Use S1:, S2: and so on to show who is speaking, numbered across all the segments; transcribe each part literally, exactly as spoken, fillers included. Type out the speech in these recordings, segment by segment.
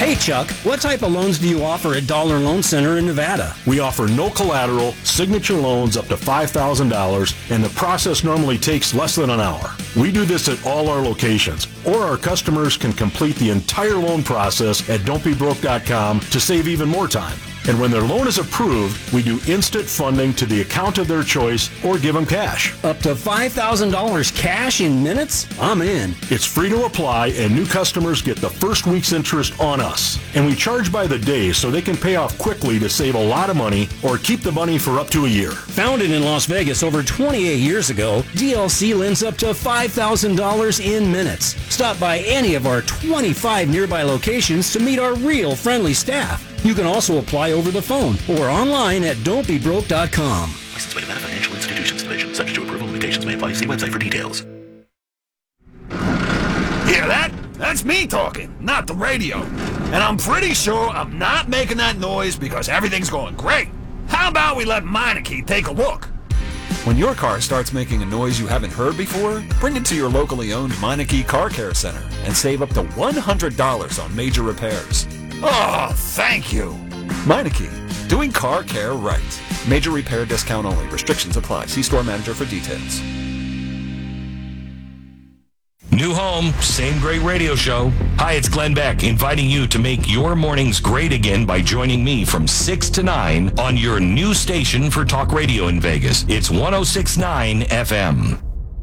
S1: Hey, Chuck, what type of loans do you offer at Dollar Loan Center in Nevada?
S2: We offer no collateral, signature loans up to five thousand dollars, and the process normally takes less than an hour. We do this at all our locations, or our customers can complete the entire loan process at don't be broke dot com to save even more time. And when their loan is approved, we do instant funding to the account of their choice or give them cash.
S1: Up to five thousand dollars cash in minutes? I'm in.
S2: It's free to apply, and new customers get the first week's interest on us. And we charge by the day so they can pay off quickly to save a lot of money or keep the money for up to a year.
S1: Founded in Las Vegas over twenty-eight years ago, D L C lends up to five thousand dollars in minutes. Stop by any of our twenty-five nearby locations to meet our real friendly staff. You can also apply over the phone or online at don't be broke dot com.
S3: Licensed by Nevada Financial Institutions Division. Subject to approval, limitations may apply. See website for details.
S4: Hear that? That's me talking, not the radio. And I'm pretty sure I'm not making that noise because everything's going great. How about we let Meineke take a look? When your car starts making a noise you haven't heard before, bring it to your locally owned Meineke Car Care Center and save up to one hundred dollars on major repairs. Oh, thank you. Meineke, doing car care right. Major repair discount only. Restrictions apply. See store manager for details.
S5: New home, same great radio show. Hi, it's Glenn Beck, inviting you to make your mornings great again by joining me from six to nine on your new station for talk radio in Vegas. It's one oh six point nine F M.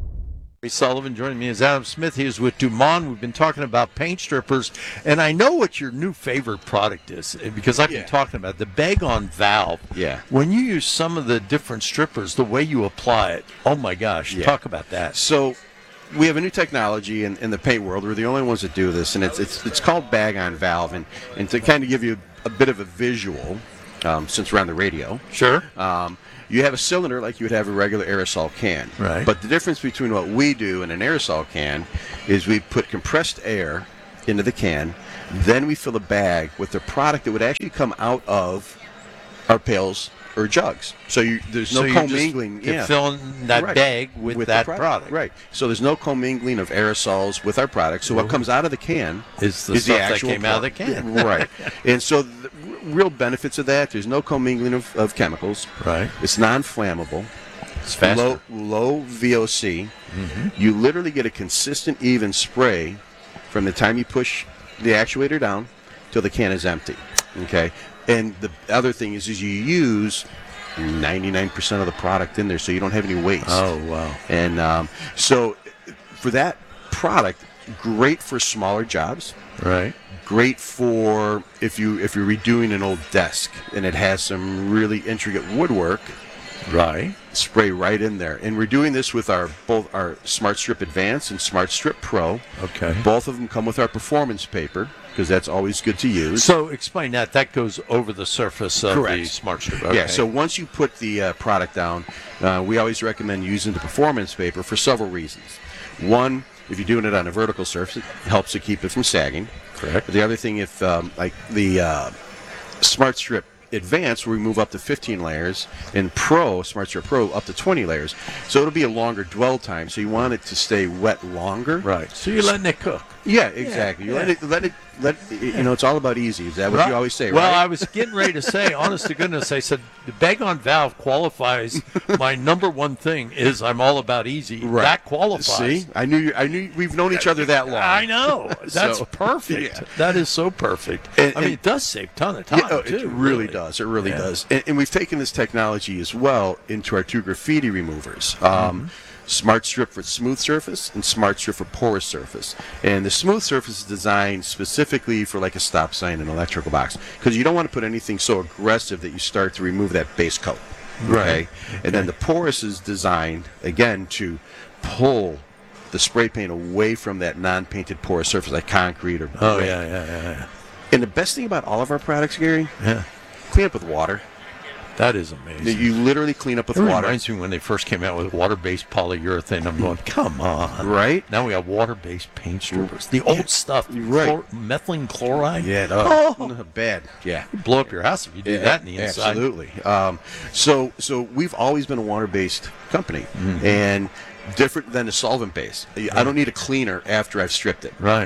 S6: Sullivan joining me is Adam Smith. He is with Dumont. We've been talking about paint strippers, and I know what your new favorite product is because I've
S7: yeah.
S6: been talking about the bag-on valve.
S7: Yeah.
S6: When you use some of the different strippers, the way you apply it, oh my gosh,
S7: yeah.
S6: talk about that.
S7: So we have a new technology in, in the paint world. We're the only ones that do this, and it's it's it's called bag-on valve. And, and to kind of give you a, a bit of a visual, um, since we're on the radio.
S6: Sure.
S7: Um, You have a cylinder like you would have a regular aerosol can.
S6: Right.
S7: But the difference between what we do and an aerosol can is we put compressed air into the can, then we fill a bag with the product that would actually come out of our pails or jugs. So you, there's no
S6: so
S7: commingling.
S6: You're
S7: yeah.
S6: filling that
S7: right.
S6: bag with,
S7: with
S6: that
S7: product.
S6: product.
S7: Right. So there's no commingling of aerosols with our product. So what comes out of the can
S6: is the
S7: is
S6: stuff
S7: the actual
S6: that came out of the can.
S7: Right. And so the real benefits of that, there's no commingling of, of chemicals.
S6: Right.
S7: It's non-flammable.
S6: It's faster.
S7: Low, low V O C.
S6: Mm-hmm.
S7: You literally get a consistent, even spray from the time you push the actuator down till the can is empty. Okay. And the other thing is, is you use ninety-nine percent of the product in there, so you don't have any waste.
S6: Oh, wow.
S7: And um, so for that product, great for smaller jobs.
S6: Right.
S7: Great for if you if you're redoing an old desk and it has some really intricate woodwork.
S6: Right.
S7: Spray right in there. And we're doing this with our both our Smart Strip Advance and Smart Strip Pro.
S6: Okay.
S7: Both of them come with our performance paper because that's always good to use.
S6: So explain that. That goes over the surface of
S7: Correct.
S6: the Smart Strip. Okay.
S7: Yeah, so once you put the uh, product down, uh, we always recommend using the performance paper for several reasons. One, if you're doing it on a vertical surface, it helps to keep it from sagging.
S6: Correct.
S7: The other thing, if um, like the uh, Smart Strip Advance, we move up to fifteen layers, and Pro, Smart Strip Pro, up to twenty layers. So it'll be a longer dwell time, so you want it to stay wet longer.
S6: Right. So you're letting it cook.
S7: Yeah, exactly.
S6: Yeah,
S7: You
S6: yeah.
S7: let it, let it, let you know. It's all about easy. Is that what
S6: Right.
S7: you always say?
S6: Well,
S7: right?
S6: I was getting ready to say, honest to goodness, I said the bag-on valve qualifies. My number one thing is I'm all about easy.
S7: Right.
S6: That qualifies.
S7: See, I knew you, I knew we've known each other that long.
S6: I know. That's
S7: So,
S6: perfect.
S7: yeah.
S6: That is so perfect.
S7: And-
S6: I mean,
S7: and-
S6: it does save a ton of time,
S7: Yeah, oh,
S6: too.
S7: it really, does. It really
S6: Yeah.
S7: does. And, and we've taken this technology as well into our two graffiti removers. Um,
S6: Mm-hmm.
S7: Smart Strip for smooth surface and Smart Strip for porous surface. And the smooth surface is designed specifically for like a stop sign and electrical box because you don't want to put anything so aggressive that you start to remove that base coat.
S6: Right.
S7: Okay? And then the porous is designed, again, to pull the spray paint away from that non-painted porous surface like concrete or
S6: Oh,
S7: brick.
S6: yeah, yeah, yeah, yeah.
S7: And the best thing about all of our products, Gary,
S6: Yeah.
S7: clean up with water.
S6: That is amazing.
S7: You literally clean up with
S6: It
S7: water.
S6: reminds me when they first came out with water-based polyurethane. I'm going, come on.
S7: Right?
S6: Now we have water-based paint strippers. The old stuff.
S7: Right.
S6: Chlor- methylene chloride.
S7: Yeah,
S6: Oh.
S7: no, no, bad. Yeah.
S6: You blow up your house if you do
S7: Yeah,
S6: that in the inside.
S7: Absolutely. Um, so, so we've always been a water-based company, and different than a solvent-based. I don't need a cleaner after I've stripped it.
S6: Right.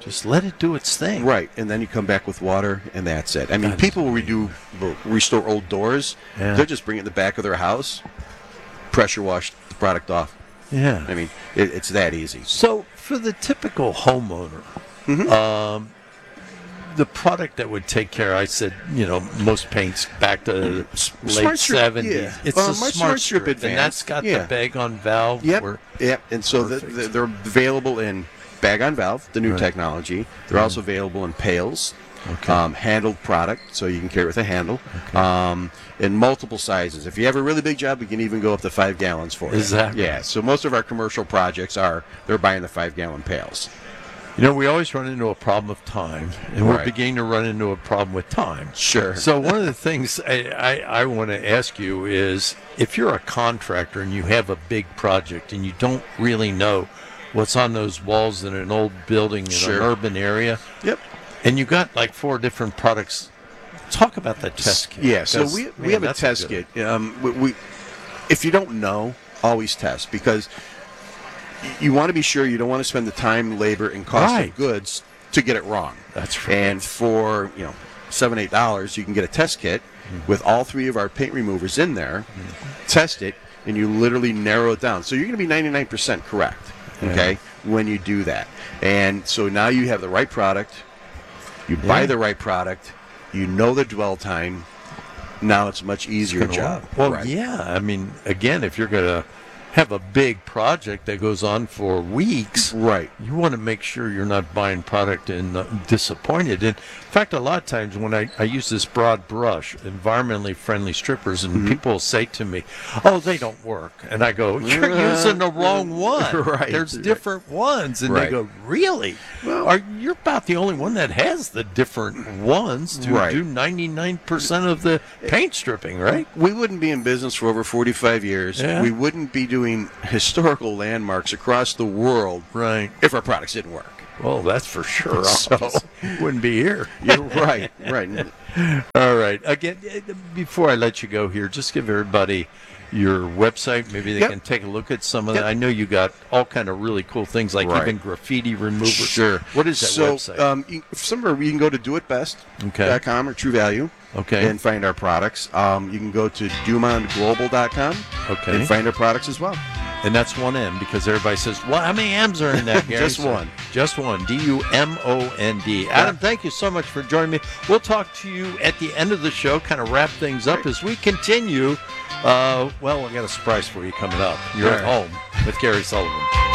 S6: Just let it do its thing.
S7: Right, and then you come back with water, and that's it. I mean, people will redo, will restore old doors.
S6: Yeah.
S7: They'll just bring it in the back of their house, pressure wash the product off.
S6: Yeah.
S7: I mean, it, it's that easy.
S6: So for the typical homeowner,
S7: Mm-hmm.
S6: um, the product that would take care, I said, you know, most paints back to the late
S7: Smart Strip,
S6: seventies.
S7: yeah.
S6: It's
S7: Uh,
S6: a
S7: my
S6: smart,
S7: Smart Strip
S6: strip, and that's
S7: Advanced,
S6: got
S7: yeah.
S6: the bag on valve.
S7: Yep,
S6: where-
S7: yep. And so the,
S6: Perfect.
S7: the, they're available in bag on valve, the new
S6: Right.
S7: technology. They're also available in pails,
S6: Okay.
S7: um, handled product, so you can carry it with a handle, um, in multiple sizes. If you have a really big job, we can even go up to five gallons for it.
S6: Is that right?
S7: Yeah. So most of our commercial projects are they're buying the five gallon pails.
S6: You know, we always run into a problem of time, and we're
S7: Right.
S6: beginning to run into a problem with time.
S7: Sure.
S6: So one of the things I, I, I want to ask you is, if you're a contractor and you have a big project and you don't really know what's on those walls in an old building in
S7: Sure.
S6: an urban area,
S7: Yep.
S6: and you got like four different products, talk about that test kit.
S7: Yeah, so
S6: 'cause,
S7: we,
S6: man,
S7: we have a
S6: that's
S7: test
S6: good-
S7: kit. Um, we, we, if you don't know, always test, because y- you want to be sure. You don't want to spend the time, labor, and cost
S6: Right.
S7: of goods to get it wrong.
S6: That's right.
S7: And for you know seven, eight dollars, you can get a test kit with all three of our paint removers in there. Test it, and you literally narrow it down. So you're going to be ninety-nine percent correct. Okay, when you do that, and so now you have the right product. You buy
S6: Yeah.
S7: the right product. You know the dwell time. Now it's a much easier
S6: Gonna
S7: job.
S6: work. Well,
S7: Right.
S6: yeah. I mean, again, if you're going to have a big project that goes on for weeks,
S7: Right.
S6: you want to make sure you're not buying product and uh, disappointed. And in fact, a lot of times when I, I use this broad brush, environmentally friendly strippers, and
S7: Mm-hmm.
S6: people say to me, "Oh, they don't work," and I go, "You're using the wrong one.
S7: Right.
S6: There's
S7: Right.
S6: different ones." And they
S7: Right.
S6: go, "Really? Are you're about the only one that has the different ones to
S7: Right.
S6: do ninety-nine percent of the paint stripping, right?"
S7: We wouldn't be in business for over forty-five years.
S6: Yeah.
S7: We wouldn't be doing historical landmarks across the world
S6: Right.
S7: if our products didn't work.
S6: Well, that's for sure.
S7: So-
S6: obviously. Wouldn't be here.
S7: You're right. Right.
S6: All right. Again, uh, before I let you go here, just give everybody your website. Maybe they
S7: Yep.
S6: can take a look at some of
S7: Yep.
S6: that. I know you got all kind of really cool things, like
S7: Right.
S6: even graffiti removers.
S7: Sure.
S6: What is that
S7: so,
S6: website?
S7: Um, you, somewhere you can go to do it best dot com
S6: Okay.
S7: or True Value.
S6: Okay.
S7: And find our products. Um, you can go to dumond global dot com.
S6: Okay.
S7: And find our products as well.
S6: And that's one M, because everybody says, well, how many M's are in that, Gary?
S7: Just
S6: So-
S7: one.
S6: Just one. D U M O N D. Adam, thank you so much for joining me. We'll talk to you at the end of the show, kind of wrap things up as we continue. Uh, well, I got a surprise for you coming up. You're
S7: All
S6: at
S7: right.
S6: home with Gary Sullivan.